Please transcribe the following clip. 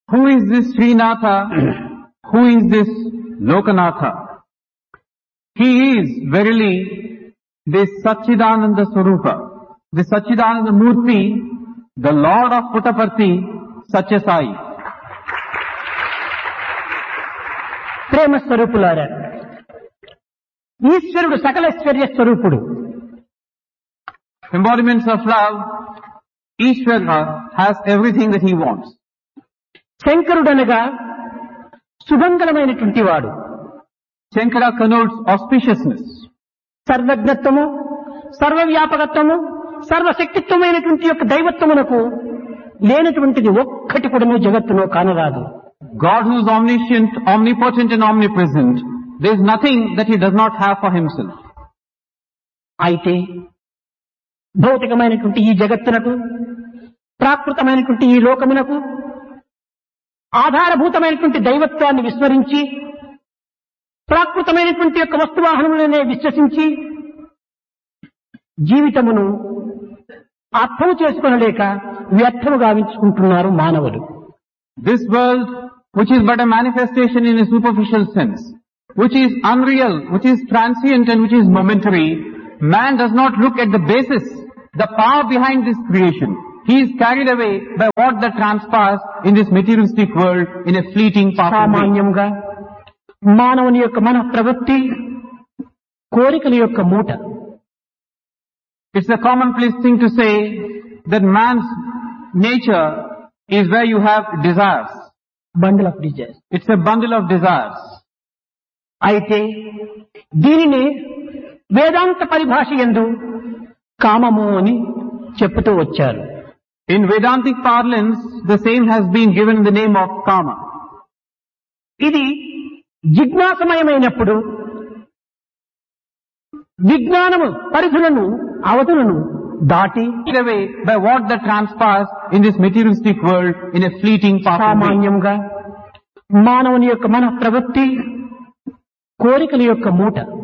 Who is this Srinatha? Who is this Lokanatha? He is verily this Satchidananda Swarupa, the Satchidananda Murti, the Lord of Puttaparthi, Satya Sai. ప్రేమ స్వరూపులారా, ఈశ్వరుడు సకలైశ్వర్య స్వరూపుడు. Embodiments of love, Ishvara has everything that he wants. శంకరుడనగా సుమంగళమైనటువంటి వాడు. Shankara connotes auspiciousness. సర్వజ్ఞత్వము, సర్వవ్యాపకత్వము, సర్వశక్తిత్వమైనటువంటి యొక్క దైవత్వమునకు లేనటువంటిది ఒక్కటి కూడా జగత్తులో కానరాదు. God who is omniscient, omnipotent and omnipresent, there is nothing that he does not have for himself. అయితే భౌతికమైనటువంటి ఈ జగత్తునకు, ప్రాకృతమైనటువంటి ఈ లోకమునకు ఆధారభూతమైనటువంటి దైవత్వాన్ని విస్మరించి, ప్రాకృతమైనటువంటి యొక్క వస్తువాహనములనే విశ్వసించి జీవితమును అర్థము చేసుకొనలేక వ్యర్థము గావించుకుంటున్నారు మానవులు. This world, which is but a manifestation in a superficial sense, which is unreal, which is transient and which is momentary, man does not look at the basis, the power behind this creation. He is carried away by what that transpires in this materialistic world in a fleeting passing way. సామాన్యంగా మానవుని యొక్క మన ప్రవృత్తి కోరికల యొక్క మూట. It's a commonplace thing to say that man's nature is where you have desires. Bundle of desires. It's a bundle of desires. అయితే దీనిని వేదాంత పరిభాష యందు కామము అని చెప్పుతూ వచ్చారు. In Vedantic parlance, the same has been given the name of kama. ఇది జిజ్ఞాసమయమైనప్పుడు విజ్ఞానము పరిధులను అవధులను దాటి Carried away by what that transpires in this materialistic world in a fleeting passing way. సామాన్యంగా మానవుని యొక్క మన ప్రవృత్తి కోరికల యొక్క మూట.